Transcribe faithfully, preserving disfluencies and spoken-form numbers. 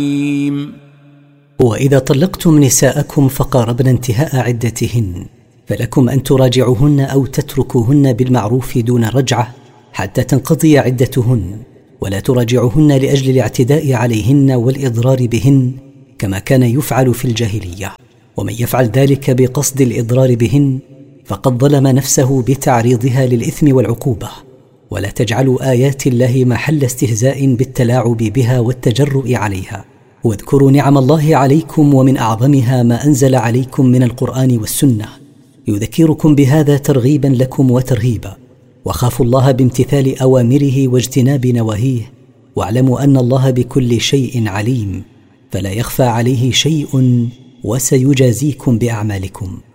وإذا طلقتم نساءكم فقاربن انتهاء عدتهن فلكم أن تراجعوهن أو تتركوهن بالمعروف دون رجعة حتى تنقضي عدتهن، ولا تراجعوهن لأجل الاعتداء عليهن والإضرار بهن كما كان يفعل في الجاهلية، ومن يفعل ذلك بقصد الإضرار بهن فقد ظلم نفسه بتعريضها للإثم والعقوبة. ولا تجعلوا آيات الله محل استهزاء بالتلاعب بها والتجرؤ عليها، واذكروا نعم الله عليكم ومن أعظمها ما أنزل عليكم من القرآن والسنة، يذكركم بهذا ترغيبا لكم وترهيبا، وخافوا الله بامتثال أوامره واجتناب نواهيه، واعلموا أن الله بكل شيء عليم، فلا يخفى عليه شيء وسيجازيكم بأعمالكم.